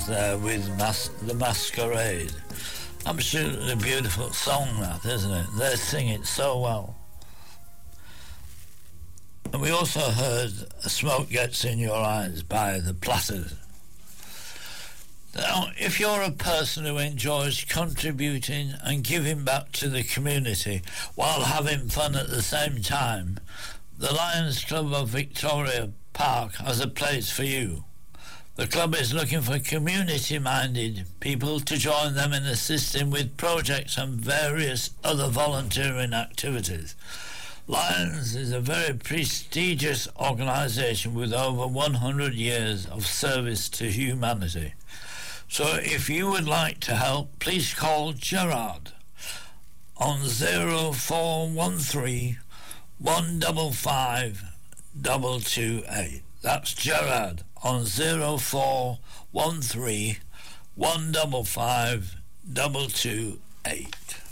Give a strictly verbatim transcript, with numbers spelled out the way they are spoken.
there with mas- the Masquerade. Absolutely beautiful song, that, isn't it? They sing it so well. And we also heard Smoke Gets in Your Eyes by the Platters. Now, if you're a person who enjoys contributing and giving back to the community while having fun at the same time, the Lions Club of Victoria Park has a place for you. The club is looking for community-minded people to join them in assisting with projects and various other volunteering activities. Lions is a very prestigious organisation with over one hundred years of service to humanity. So if you would like to help, please call Gerard on zero four one three, one five five, two two eight. That's Gerard on zero four one three, one five five, two two eight.